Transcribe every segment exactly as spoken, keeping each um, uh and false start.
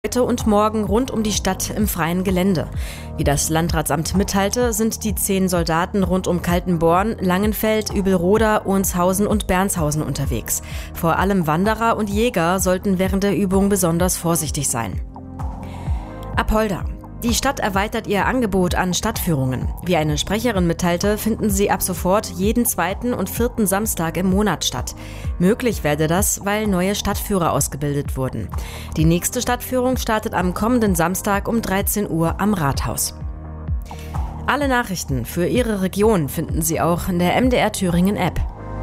Heute und morgen rund um die Stadt im freien Gelände. Wie das Landratsamt mitteilte, sind die zehn Soldaten rund um Kaltenborn, Langenfeld, Übelroda, Ohnshausen und Bernshausen unterwegs. Vor allem Wanderer und Jäger sollten während der Übung besonders vorsichtig sein. Apolda. Die Stadt erweitert ihr Angebot an Stadtführungen. Wie eine Sprecherin mitteilte, finden sie ab sofort jeden zweiten und vierten Samstag im Monat statt. Möglich werde das, weil neue Stadtführer ausgebildet wurden. Die nächste Stadtführung startet am kommenden Samstag um dreizehn Uhr am Rathaus. Alle Nachrichten für Ihre Region finden Sie auch in der M D R Thüringen App.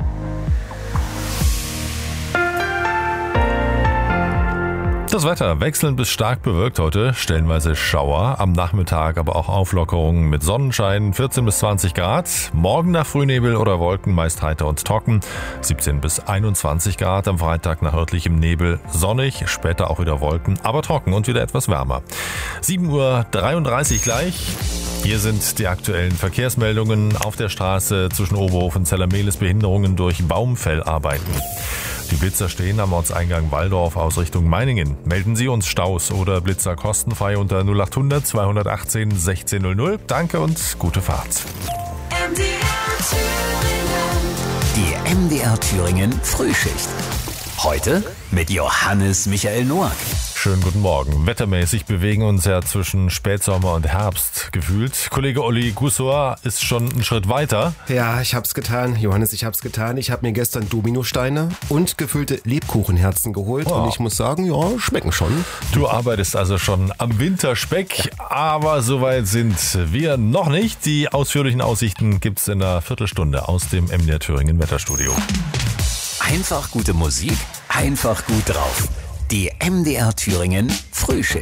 Das Wetter wechselnd bis stark bewölkt heute, stellenweise Schauer, am Nachmittag aber auch Auflockerungen mit Sonnenschein, vierzehn bis zwanzig Grad, morgen nach Frühnebel oder Wolken meist heiter und trocken, siebzehn bis einundzwanzig Grad, am Freitag nach örtlichem Nebel sonnig, später auch wieder Wolken, aber trocken und wieder etwas wärmer. sieben Uhr dreiunddreißig gleich. Hier sind die aktuellen Verkehrsmeldungen auf der Straße zwischen Oberhof und Zellermehlis, Behinderungen durch Baumfellarbeiten. Die Blitzer stehen am Ortseingang Walldorf aus Richtung Meiningen. Melden Sie uns Staus oder Blitzer kostenfrei unter null achthundert zweihundertachtzehn sechzehnhundert. Danke und gute Fahrt. Die M D R Thüringen Frühschicht. Heute mit Johannes Michael Noack. Schönen guten Morgen. Wettermäßig bewegen uns ja zwischen Spätsommer und Herbst gefühlt. Kollege Olli Gussor ist schon einen Schritt weiter. Ja, ich hab's getan. Johannes, ich hab's getan. Ich habe mir gestern Dominosteine und gefüllte Lebkuchenherzen geholt. Oh. Und ich muss sagen, ja, schmecken schon. Du arbeitest also schon am Winterspeck, aber soweit sind wir noch nicht. Die ausführlichen Aussichten gibt's in einer Viertelstunde aus dem M D R Thüringen Wetterstudio. Einfach gute Musik, einfach gut drauf. Die M D R Thüringen Frühschicht.